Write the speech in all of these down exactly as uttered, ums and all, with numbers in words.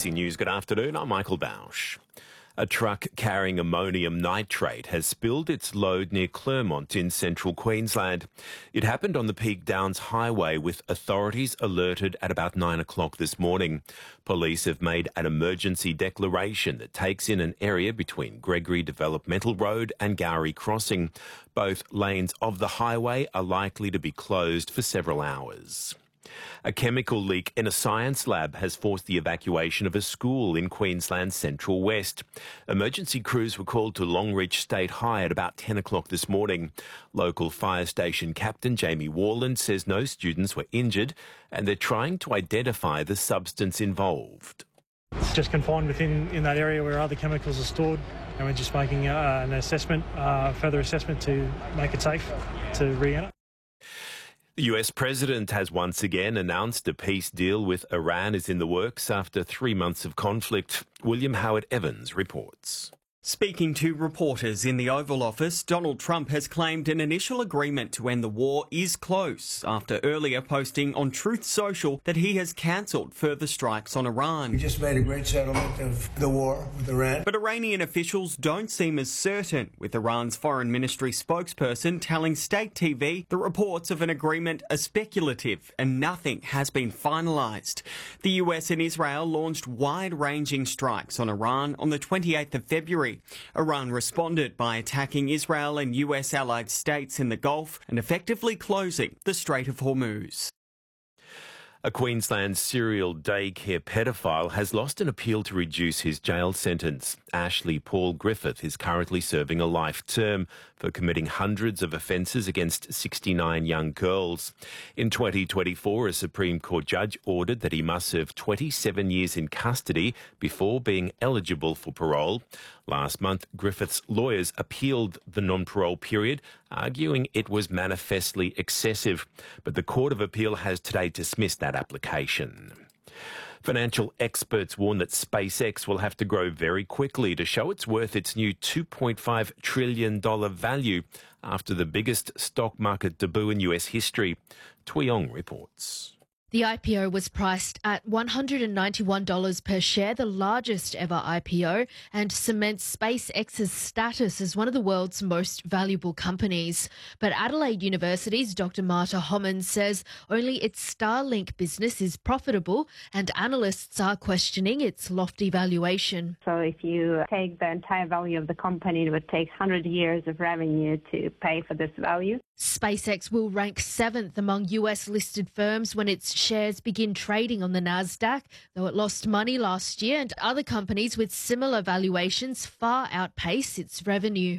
C News, good afternoon. I'm Michael Bausch. A truck carrying ammonium nitrate has spilled its load near Clermont in central Queensland. It happened on the Peak Downs Highway, with authorities alerted at about nine o'clock this morning. Police have made an emergency declaration that takes in an area between Gregory Developmental Road and Gowrie Crossing. Both lanes of the highway are likely to be closed for several hours. A chemical leak in a science lab has forced the evacuation of a school in Queensland's central west. Emergency crews were called to Longreach State High at about ten o'clock this morning. Local fire station captain Jamie Warland says no students were injured and they're trying to identify the substance involved. It's just confined within in that area where other chemicals are stored, and we're just making uh, an assessment, uh, further assessment to make it safe to re-enter. The U S president has once again announced a peace deal with Iran is in the works after three months of conflict. William Howard Evans reports. Speaking to reporters in the Oval Office, Donald Trump has claimed an initial agreement to end the war is close after earlier posting on Truth Social that he has cancelled further strikes on Iran. We just made a great settlement of the war with Iran. But Iranian officials don't seem as certain, with Iran's foreign ministry spokesperson telling State T V the reports of an agreement are speculative and nothing has been finalised. The U S and Israel launched wide-ranging strikes on Iran on the twenty-eighth of February. Iran responded by attacking Israel and U S allied states in the Gulf and effectively closing the Strait of Hormuz. A Queensland serial daycare pedophile has lost an appeal to reduce his jail sentence. Ashley Paul Griffith is currently serving a life term for committing hundreds of offences against sixty-nine young girls. In twenty twenty-four, a Supreme Court judge ordered that he must serve twenty-seven years in custody before being eligible for parole. Last month, Griffith's lawyers appealed the non-parole period, arguing it was manifestly excessive. But the Court of Appeal has today dismissed that application. Financial experts warn that SpaceX will have to grow very quickly to show it's worth its new two point five trillion dollars value after the biggest stock market debut in U S history. Tui Ong reports. The I P O was priced at one hundred ninety-one dollars per share, the largest ever I P O, and cements SpaceX's status as one of the world's most valuable companies. But Adelaide University's Doctor Marta Homan says only its Starlink business is profitable, and analysts are questioning its lofty valuation. So if you take the entire value of the company, it would take one hundred years of revenue to pay for this value. SpaceX will rank seventh among U S-listed firms when its shares begin trading on the Nasdaq, though it lost money last year, and other companies with similar valuations far outpace its revenue.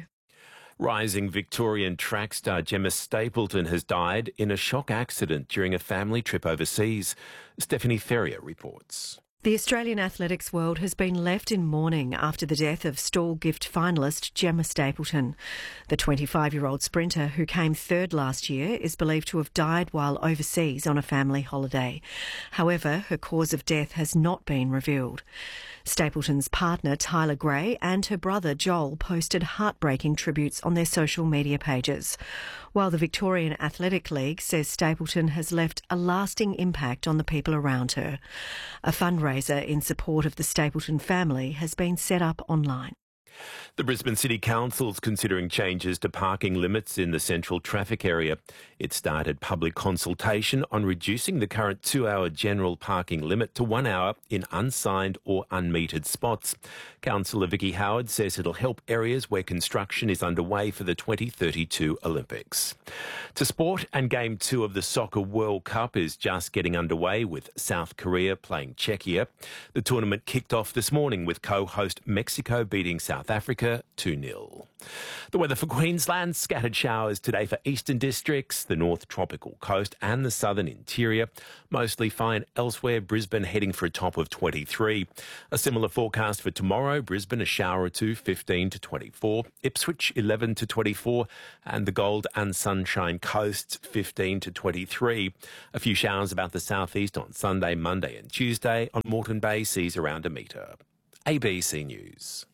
Rising Victorian track star Gemma Stapleton has died in a shock accident during a family trip overseas. Stephanie Ferrier reports. The Australian athletics world has been left in mourning after the death of Stawell Gift finalist Gemma Stapleton. The twenty-five-year-old sprinter, who came third last year, is believed to have died while overseas on a family holiday. However, her cause of death has not been revealed. Stapleton's partner, Tyler Gray, and her brother, Joel, posted heartbreaking tributes on their social media pages, while the Victorian Athletic League says Stapleton has left a lasting impact on the people around her. A fundraiser in support of the Stapleton family has been set up online. The Brisbane City Council is considering changes to parking limits in the central traffic area. It started public consultation on reducing the current two-hour general parking limit to one hour in unsigned or unmetered spots. Councillor Vicky Howard says it'll help areas where construction is underway for the twenty thirty-two Olympics. To sport, and Game two of the Soccer World Cup is just getting underway, with South Korea playing Czechia. The tournament kicked off this morning with co-host Mexico beating South Africa two nil. The weather for Queensland: scattered showers today for eastern districts, the North Tropical Coast and the southern interior. Mostly fine elsewhere, Brisbane heading for a top of twenty-three. A similar forecast for tomorrow: Brisbane a shower or two, fifteen to twenty-four. Ipswich eleven to twenty-four. And the Gold and Sunshine Coast fifteen to twenty-three. A few showers about the southeast on Sunday, Monday and Tuesday. On Moreton Bay, seas around a metre. A B C News.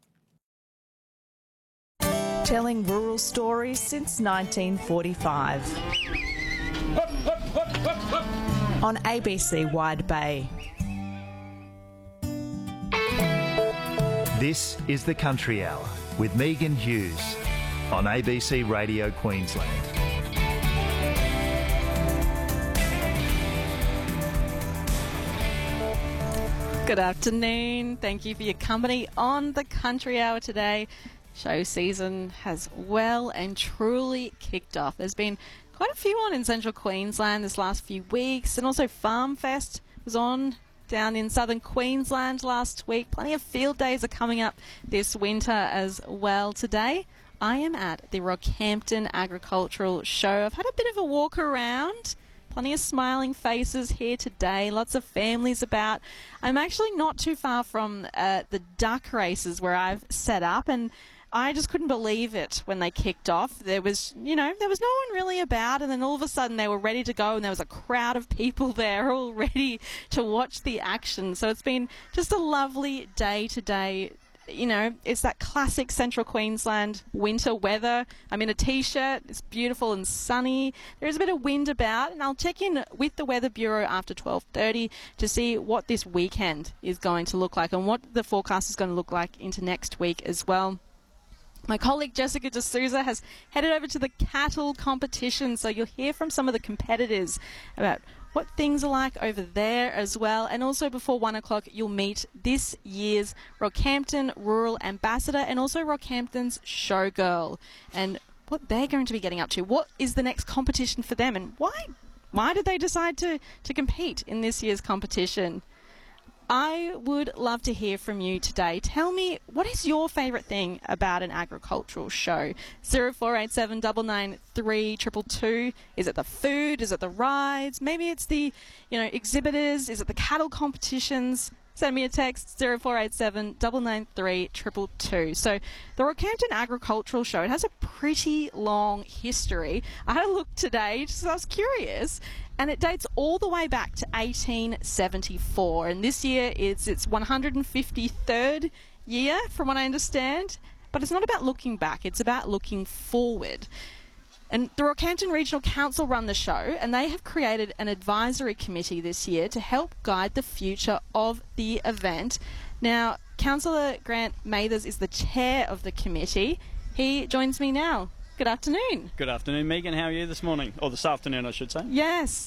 Telling rural stories since nineteen forty-five. On A B C Wide Bay. This is the Country Hour with Megan Hughes on A B C Radio Queensland. Good afternoon. Thank you for your company on the Country Hour today. Show season has well and truly kicked off. There's been quite a few on in central Queensland this last few weeks, and also Farm Fest was on down in southern Queensland last week. Plenty of field days are coming up this winter as well. Today, I am at the Rockhampton Agricultural Show. I've had a bit of a walk around. Plenty of smiling faces here today. Lots of families about. I'm actually not too far from uh, the duck races where I've set up, and I just couldn't believe it when they kicked off. There was, you know, there was no one really about, and then all of a sudden they were ready to go, and there was a crowd of people there all ready to watch the action. So it's been just a lovely day today. You know, it's that classic central Queensland winter weather. I'm in a T-shirt. It's beautiful and sunny. There's a bit of wind about, and I'll check in with the Weather Bureau after twelve thirty to see what this weekend is going to look like and what the forecast is going to look like into next week as well. My colleague Jessica D'Souza has headed over to the cattle competition, so you'll hear from some of the competitors about what things are like over there as well. And also before one o'clock, you'll meet this year's Rockhampton Rural Ambassador and also Rockhampton's Showgirl and what they're going to be getting up to. What is the next competition for them, and why why did they decide to, to compete in this year's competition? I would love to hear from you today. Tell me, what is your favourite thing about an agricultural show? zero four eight seven nine nine three two two two. Is it the food? Is it the rides? Maybe it's the, you know, exhibitors? Is it the cattle competitions? Send me a text, zero four eight seven nine nine three two two two. So the Rockhampton Agricultural Show, it has a pretty long history. I had a look today just because I was curious, and it dates all the way back to eighteen seventy-four. And this year it's its one hundred fifty-third year, from what I understand. But it's not about looking back, it's about looking forward. And the Rockhampton Regional Council run the show, and they have created an advisory committee this year to help guide the future of the event. Now, Councillor Grant Mathers is the chair of the committee. He joins me now. Good afternoon. Good afternoon, Megan. How are you this morning? Or this afternoon, I should say. Yes.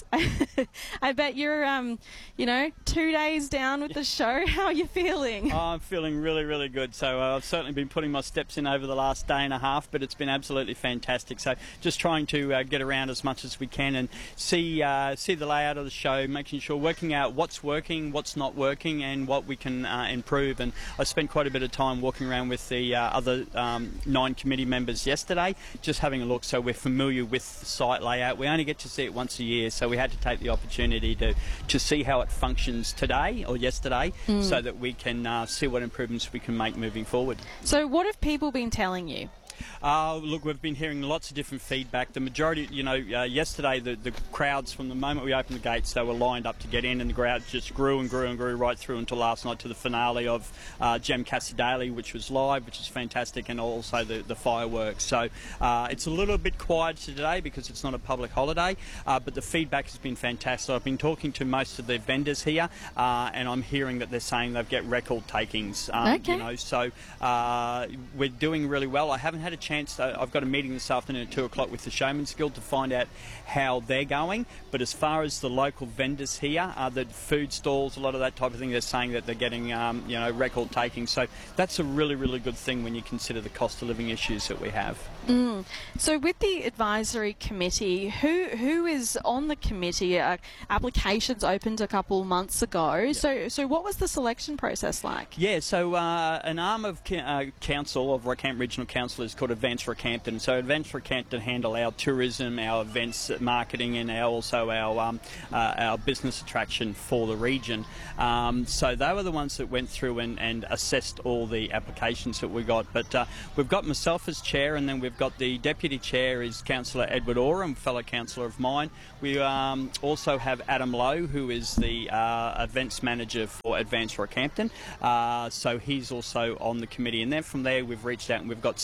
I bet you're, um, you know, two days down with the show. How are you feeling? Oh, I'm feeling really, really good. So uh, I've certainly been putting my steps in over the last day and a half, but it's been absolutely fantastic. So just trying to uh, get around as much as we can and see uh, see the layout of the show, making sure, working out what's working, what's not working, and what we can uh, improve. And I spent quite a bit of time walking around with the uh, other um, nine committee members yesterday, just having a look so we're familiar with the site layout. We only get to see it once a year, so we had to take the opportunity to, to see how it functions today or yesterday mm. so that we can uh, see what improvements we can make moving forward. So what have people been telling you? Uh, look, we've been hearing lots of different feedback. The majority, you know, uh, yesterday the, the crowds, from the moment we opened the gates, they were lined up to get in, and the crowd just grew and grew and grew right through until last night to the finale of uh, Gem Cassie Daily, which was live, which is fantastic, and also the, the fireworks. So uh, it's a little bit quiet today because it's not a public holiday, uh, but the feedback has been fantastic. I've been talking to most of the vendors here, uh, and I'm hearing that they're saying they've got record takings. Um, okay. You know, so uh, we're doing really well. I haven't had a chance. To, I've got a meeting this afternoon at two o'clock with the Showman's Guild to find out how they're going. But as far as the local vendors here, uh, the food stalls, a lot of that type of thing, they're saying that they're getting, um, you know, record taking. So that's a really, really good thing when you consider the cost of living issues that we have. Mm. So with the advisory committee, who who is on the committee? Uh, applications opened a couple months ago. Yeah. So so what was the selection process like? Yeah, so uh, an arm of uh, council, of Rockhampton Regional Council, is called Advance Rockhampton. So Advance Rockhampton handle our tourism, our events marketing, and our, also our um, uh, our business attraction for the region. Um, so they were the ones that went through and, and assessed all the applications that we got. But uh, we've got myself as chair, and then we've got the deputy chair is Councillor Edward Oram, fellow councillor of mine. We um, also have Adam Lowe, who is the uh, events manager for Advance Rockhampton. Uh, so he's also on the committee. And then from there we've reached out and we've got seven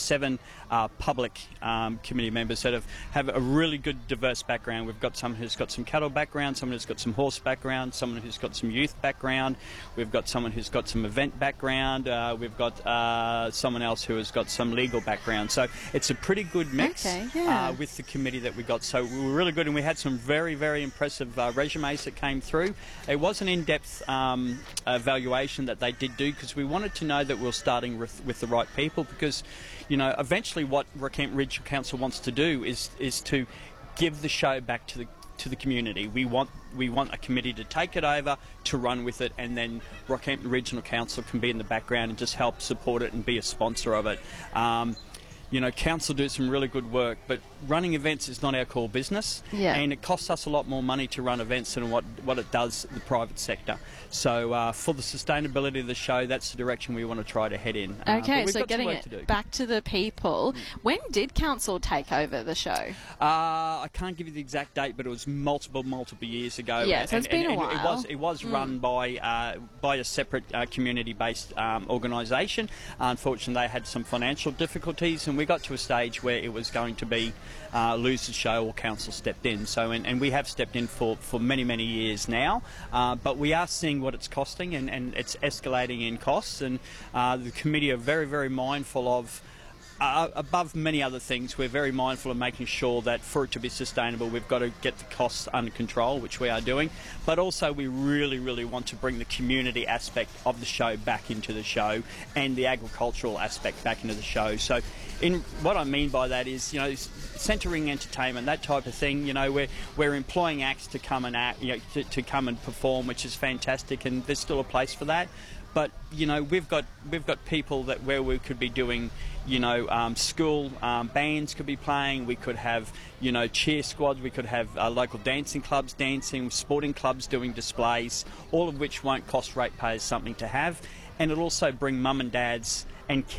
uh, public um, committee members that have, have a really good diverse background. We've got someone who's got some cattle background, someone who's got some horse background, someone who's got some youth background, we've got someone who's got some event background, uh, we've got uh, someone else who has got some legal background. So it's a pretty good mix okay, yeah. uh, with the committee that we got. So we were really good, and we had some very, very impressive uh, resumes that came through. It was an in-depth um, evaluation that they did do, because we wanted to know that we we're starting with, with the right people, because, you know, eventually what Rockhampton Regional Council wants to do is is to give the show back to the to the community. We want we want a committee to take it over, to run with it, and then Rockhampton Regional Council can be in the background and just help support it and be a sponsor of it. Um, You know, council do some really good work, but running events is not our core business, yeah. and it costs us a lot more money to run events than what, what it does the private sector. So uh, for the sustainability of the show, that's the direction we want to try to head in. Okay, uh, so getting it to back to the people. When did council take over the show? Uh, I can't give you the exact date, but it was multiple, multiple years ago. Yeah, so it's and, been and, a while. It was, it was mm. run by uh, by a separate uh, community-based um, organisation. Unfortunately, they had some financial difficulties, and we got to a stage where it was going to be uh, lose the show, or council stepped in. So, and, and we have stepped in for, for many, many years now, uh, but we are seeing what it's costing, and, and it's escalating in costs, and uh, the committee are very, very mindful of Uh, above many other things, we're very mindful of making sure that for it to be sustainable, we've got to get the costs under control, which we are doing, but also we really, really want to bring the community aspect of the show back into the show, and the agricultural aspect back into the show. So in what I mean by that is, you know, centering entertainment, that type of thing, you know, we're, we're employing acts to come and act, you know, to, to come and perform, which is fantastic, and there's still a place for that. But, you know, we've got we've got people that where we could be doing, you know, um, school um, bands could be playing. We could have, you know, cheer squads. We could have uh, local dancing clubs dancing, sporting clubs doing displays, all of which won't cost ratepayers something to have. And it'll also bring mum and dads and kids